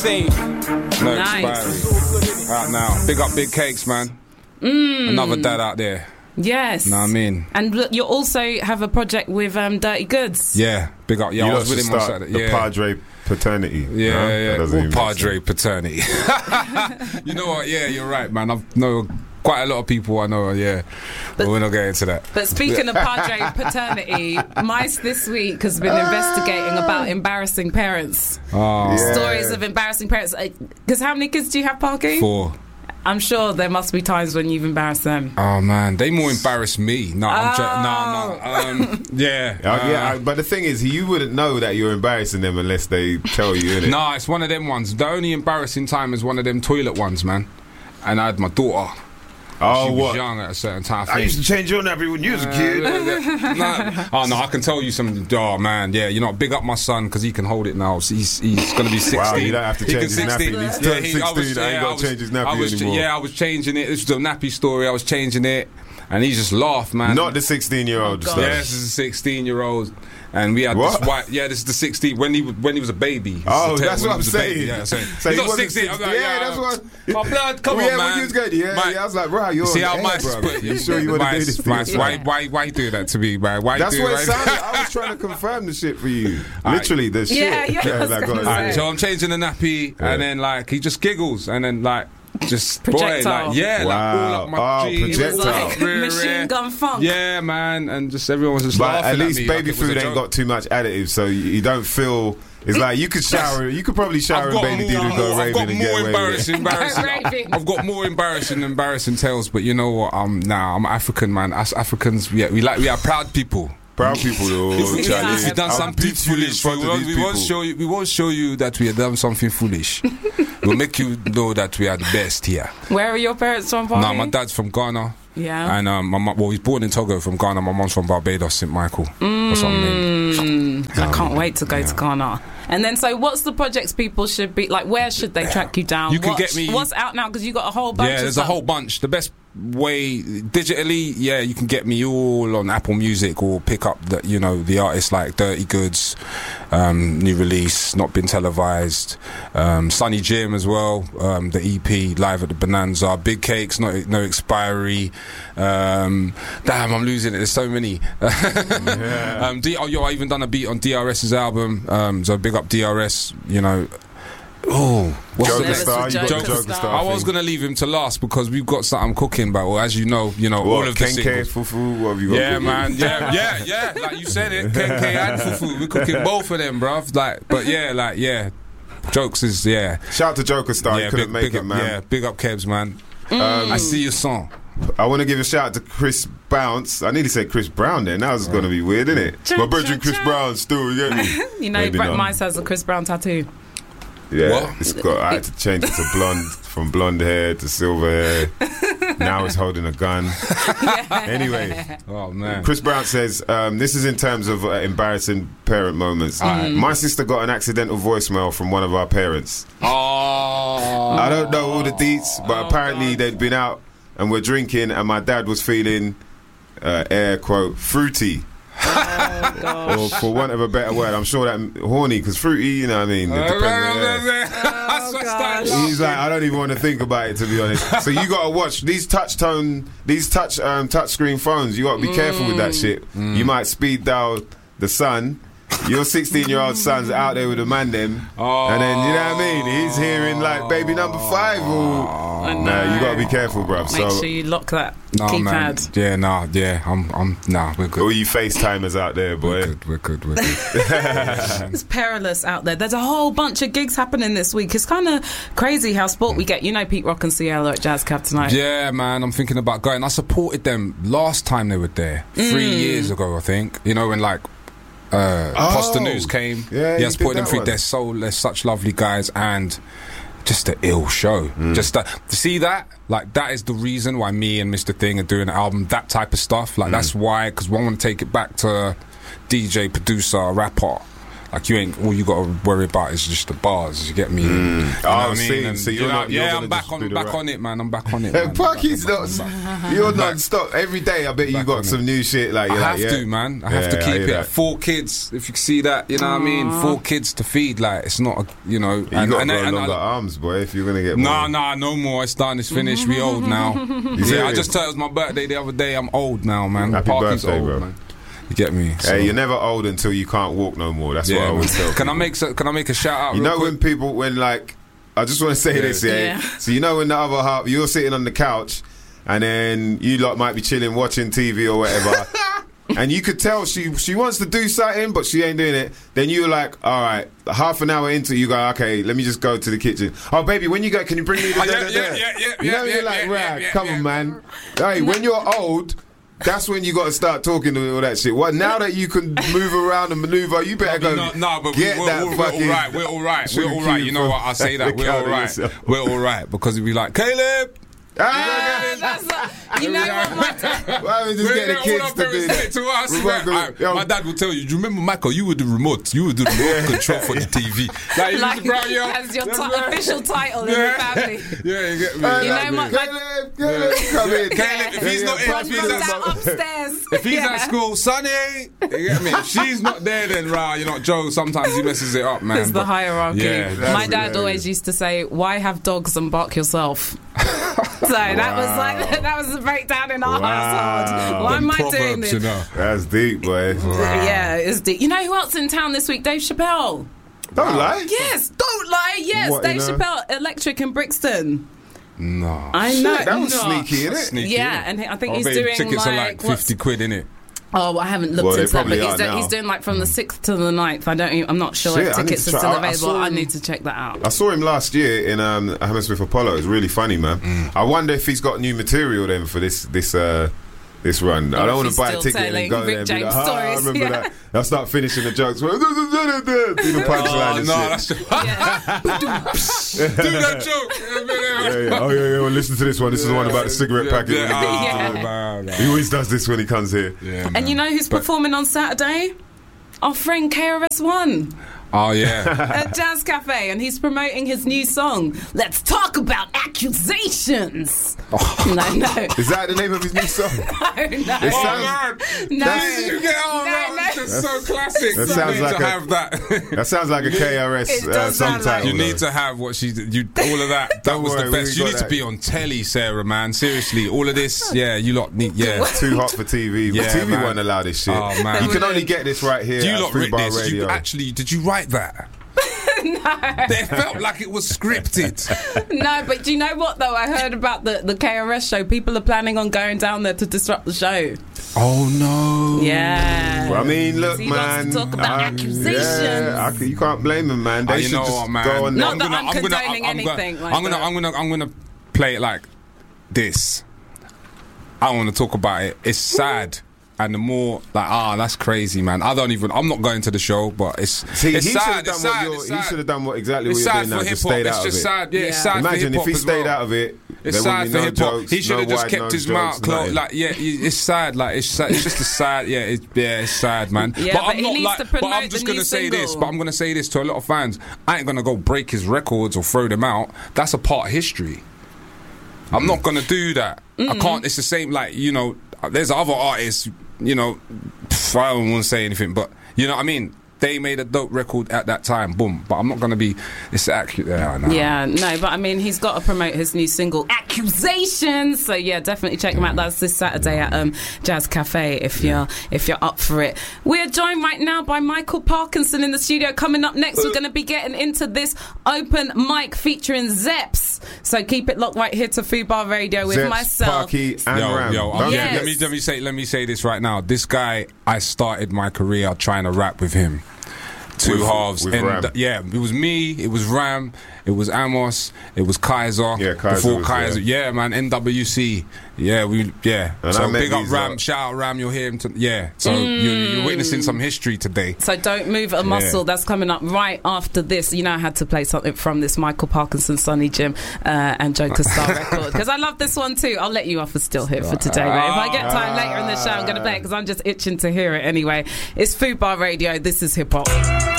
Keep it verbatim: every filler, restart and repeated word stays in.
sixteen. No Nice. expiry. Out now. Big up Big Cakes, man. Mm. Another dad out there. Yes. Know what I mean? And look, you also have a project with um, Dirty Goods. Yeah, big up. Yeah, you I was with him on start Saturday. The Yeah. Padre paternity. Yeah, huh? yeah. That Well, Padre paternity. You know what? Yeah, you're right, man. I know quite a lot of people I know, yeah. But, but we're not getting into that. But speaking of Padre paternity, Mice this week has been investigating about embarrassing parents. Oh. Yeah. Stories of embarrassing parents. Because how many kids do you have, Parky? Four. I'm sure there must be times when you've embarrassed them. Oh man, they more embarrass me. No, I'm oh. jo- no, no. Um, yeah, Uh, uh, yeah, but the thing is, you wouldn't know that you're embarrassing them unless they tell you, innit? No, it's one of them ones. The only embarrassing time is one of them toilet ones, man. And I had my daughter. Oh, she was what? young at a certain time. I used to change your nappy when you was a kid. no. Oh no, I can tell you some. Oh man, yeah, you know, big up my son because he can hold it now. He's he's going to be sixteen. Wow, you don't have to He change can his sixteen. nappy. He's Yeah, turned he- I was- sixteen. I ain't yeah, got I to was- change his nappy I was, anymore. Yeah, I was changing it. This was a nappy story. I was changing it, and he just laughed, man. Not the sixteen-year-old Oh, stuff. God. Yeah, this is a sixteen-year-old, and we had What? this white. Yeah, this is the sixteen when he was- when he was a baby. This Oh, is the that's when what he I'm was a baby. saying. Yeah, so, So he's he not wasn't sixteen. I'm like, sixteen. yeah, Yeah, that's what- My blood, come yeah, on, when man. you was good, yeah, Man, yeah, I was like, bro, you're see on how the Mice edge, is bro. put You sure you want to do Mice, this? to Mice, yourself? why, why, why do that to me, man? Why That's do what it right? sounded. I was trying to confirm the shit for you. Alright. Literally, the shit. Yeah, yeah, I was like, gonna got- say. Alright, so I'm changing the nappy, Yeah. and then like he just giggles, and then like just boy, Projectile. like yeah, like all Wow. up my Oh, jeans, It was projectile. like rear, machine rear. gun funk. Yeah, man, and just everyone was just But laughing at least at me. baby like it was a food ain't joke. got too much additives, so you, you don't feel. It's like you could shower. You could probably shower in baby more, dude and go more, I've raving got and more get away with embarrassing, it. embarrassing. Raving. I've got more embarrassing, embarrassing tales. But you know what? Um, nah, I'm African, man. Us Africans, yeah, we like we are proud people. Proud people, though. If we, Charlie. if we done I'll something beat you in foolish, front we of won't, these we won't people. show you. We won't show you that we have done something foolish. We'll make you know that we are the best here. Where are your parents from, Parky? No, my dad's from Ghana. Yeah. And um, my mum, well, he's born in Togo from Ghana. My mum's from Barbados, Saint Michael. Or something. Mm, I can't wait to go yeah. to Ghana. And then, so what's the projects people should be like? Where should they track you down? You can Watch- get me- What's out now? Because you got a whole bunch. Yeah, of there's stuff. a whole bunch. The best way digitally, yeah, you can get me all on Apple Music or pick up the, you know, the artists like Dirty Goods, um, new release, not been televised, um, Sunny Jim as well, um, the E P live at the Bonanza, Big Cakes, no no expiry. Um, damn, I'm losing it. There's so many. Yeah. um, D- oh, yo, I even done a beat on DRS's album. Um, so big up D R S. You know. Oh, what's Joker the next? Star, you got the Joker Joker Star. Star. I was thing. gonna leave him to last because we've got something cooking, but well, as you know, you know all What, of the Kenke, singles. Fufu, what have you got? Yeah, cooking? man. Yeah, yeah, yeah. Like you said it, Kenke and Fufu. We're cooking both of them, bruv. Like, but yeah, like yeah, jokes is yeah. Shout out to Joker Star. yeah, you couldn't big, make big it, up, man. Yeah, big up Kebs, man. Um, I see your song. I want to give a shout out to Chris Bounce. I nearly said Chris Brown then. That was going to be weird, isn't it? Cha, My brother cha, Chris cha. Brown still, you get me? You know, Maybe Brett not. Mice has a Chris Brown tattoo. Yeah, What? it's got. I had to change it to blonde, from blonde hair to silver hair. Now it's holding a gun. Anyway, Oh man. Chris Brown says um, this is in terms of uh, embarrassing parent moments. My sister got an accidental voicemail from one of our parents. Oh. I don't know all the deets, but Oh, apparently God. they'd been out and were drinking, and my dad was feeling uh, air quote fruity. Oh, gosh. Or for want of a better word, I'm sure that horny, because fruity, you know what I mean? It depends on- yeah. gosh. He's like, I don't even want to think about it, to be honest. So you got to watch these touch tone, these touch um, touch screen phones. You got to be careful with that shit. You might speed dial the son. Your sixteen year old son's out there with a man them, Oh. and then you know what I mean. He's hearing like baby number five. Or I know. nah, you got to be careful, bruv. Make So sure you lock that Nah, man. keypad. Yeah, nah, yeah. I'm, I'm, nah. We're good. all you FaceTimers out there, boy. We're good. We're good. We're good. It's perilous out there. There's a whole bunch of gigs happening this week. It's kind of crazy how sport we get. You know, Pete Rock and Cielo at Jazz Cab tonight. Yeah, man, I'm thinking about going. I supported them last time they were there, three years ago, I think. You know, when like uh, Oh. Poster News came. Yeah, yeah, you I supported did them that three. one. They're so they're such lovely guys and just an ill show. Just that to see that, like that is the reason why me and Mister Thing are doing an album. That type of stuff, like that's why. Because we want to take it back to D J, producer, rapper. Like you ain't all you got to worry about is just the bars. You get me? Mm. You know Oh, what I see, mean? And, so you're you know, not- you're yeah, gonna I'm back just on do the back rap. on it, man. I'm back on it. Hey, man. Parky's Back- not. back- back- You're back. non-stop every day. I bet you Back got on some it. new shit. Like I you're have like, to, yeah. man. I have Yeah, to I keep hear it. that. Four kids, if you can see that, you know what I mean. Four kids to feed, like it's not, a, you know. You got to grow longer I, arms, boy. If you're gonna get Nah, more. nah, no more. It's done. It's finished. We old now. Yeah, I serious? just told it was my birthday the other day. I'm old now, man. Happy Parky's birthday, old, bro. man. You get me? So, Hey, you're never old until you can't walk no more. That's what I yeah, always tell man. Can I people. make so, Can I make a shout out? You real know quick? when people, when like, I just want to say Yeah. this, yeah? Yeah. So you know when the other half, you're sitting on the couch, and then you lot might be chilling, watching T V or whatever, and you could tell she she wants to do something, but she ain't doing it. Then you're like, all right, half an hour into, it, you go, okay, let me just go to the kitchen. Oh, baby, when you go, can you bring me the? Oh, da- yeah, da- da? yeah, yeah, yeah, You know, yeah, you're yeah, like, yeah, right, yeah, come yeah. on, man. Hey, when you're old. That's when you got to start talking to all that shit. Well, now that you can move around and maneuver, you better go. No, no, but get we're, that we're, we're fucking all right. We're all right. We're all sugar right. You cube know from what? I say that. the We're all counter right. yourself. We're all right because we'd be like, Caleb. Ah! That's not, you know what, my dad, Why don't we just get the all kids our to do parents that? did it to us. We're man. gonna- I- yo. my dad will tell you. Do you remember, Michael? You were the remote. You were the remote control for the T V. Like, like, bro, yo, as your that's ti- right. official title in the Yeah. family. Yeah, you get me. Hey, You know like, what, like- Caleb, Caleb, come in. Caleb, if he's Yeah, not in, pass if me he's the at- smoke. upstairs. If he's Yeah. at school, Sonny, you get me? If she's not there, then rah, you know, Joe. Sometimes he messes it up, man. It's the But- hierarchy. Yeah, that's My dad hilarious. always used to say, "Why have dogs and bark yourself?" So that was like that was the breakdown in our Wow. household. Why Them am I doing proverbs, this? you know. That's deep, boy. Yeah, it's deep. You know who else in town this week? Dave Chappelle. Don't lie. Yes, don't lie. Yes, What, Dave you know? Chappelle, Electric in Brixton. No. I know. Shit, that was no. sneaky, innit? Sneaky, Yeah, innit? and I think I he's bet doing tickets like, are like what's- fifty quid, innit? Oh, I haven't looked Well, they into that, but probably he's, are do, now. he's doing like from the sixth to the ninth. I don't. Even, I'm not sure Shit, if I need tickets to are try- still I- I available. saw I, him- need to check that out. I saw him last year in um, Hammersmith Apollo. It was really funny, man. Mm. I wonder if he's got new material then for this this uh, this run. I Or don't if want he's to buy a still ticket and then telling go there Rick and be like, James ah, I stories, remember yeah. that. I'll start finishing the jokes. Do the punchline Oh, and no, shit. that's just, Yeah. do that joke. Yeah, yeah. Oh yeah, yeah. Well, listen to this one. This is the one about the cigarette packet. Yeah, Yeah. ah, nah, nah. He always does this when he comes here. Yeah, And man. you know who's But- performing on Saturday? Our friend K R S One Oh yeah. at Jazz Cafe, and he's promoting his new song. Let's talk about accusations. Oh. No, no, Is that the name of his new song? no, It no. Oh sounds- man, No. Where did you get on No, that? no. That's so classic. That You sounds need like to a- have that. That sounds like a K R S It uh, does song sound like- title. You need to have what she did. You all of that. That Don't was worry, the we best. You got need to that. be on telly, Sarah. Man, seriously, all of this. Yeah, you lot need. Yeah. Too hot for T V. Yeah, T V man. won't allow this shit. Oh, man. You can only get this right here Do you at lot Food write Bar this? Did you Radio. actually, did you write that? No. It felt like it was scripted. No, but do you know what though? I heard about the, the K R S show. People are planning on going down there to disrupt the show. Oh no. Yeah. Well, I mean, look, He wants man. to talk about I- accusations. Yeah, I c- you can't blame him, man. They Oh, you should know just what, man? go on. Not there. that I'm condoning anything like I'm gonna, that. I'm gonna, I'm gonna play it like this. I want to talk about it. It's sad, and the more like, ah, that's crazy, man. I don't even. I'm not going to the show, but it's See, it's he should have sad. done It's what sad. you're. It's He should sad. have done what exactly It's what you're sad doing now. for Just hip hop. stayed It's out just of it. sad. Yeah, it's Yeah. sad Imagine for if hip-hop he as stayed well. out of it. It's there sad wouldn't for be hip no hop. jokes, He should have no just wide kept nose his jokes, mouth closed. nothing. Like, yeah, it's sad. Like, it's sad. It's just a sad. Yeah, it, yeah, it's sad, man. Yeah, but but I'm he not needs like. to But promote I'm just the new gonna say this. single. But I'm gonna say this to a lot of fans. I ain't gonna go break his records or throw them out. That's a part of history. I'm not gonna do that. I can't. It's the same. Like, you know, there's other artists. You know, pff, I don't want to say anything, but you know what I mean. They made a dope record at that time, boom. But I'm not gonna be. It's accurate. Yeah, no. Yeah, no, but I mean, he's got to promote his new single, Accusations. So yeah, definitely check him out. That's this Saturday at um, Jazz Cafe if you're if you're up for it. We're joined right now by Michael Parkinson in the studio. Coming up next, we're going to be getting into this open mic featuring Zeps. So keep it locked right here to Food Bar Radio with Zeps, myself. Parky, and Yo, Ram. yo, Don't I'm- Yes. forget- let me let me say let me say this right now. This guy, I started my career trying to rap with him. Two With- halves, with and Ram. th- yeah, it was me, it was Ram, it was Amos, it was Kaiser. Yeah, Kaiser Before was Kaiser, yeah, man, N W C, yeah, we, yeah. And I so met big up these Ram, lot. shout out Ram, you'll hear him. To, yeah, so you, you're witnessing some history today. So don't move a muscle. That's coming up right after this. You know I had to play something from this Michael Parkinson, Sonny Jim uh, and Joker Star record because I love this one too. I'll let you off a still here for today. Right? If I get time later in the show, I'm going to play it because I'm just itching to hear it anyway. It's Food Bar Radio. This is hip hop.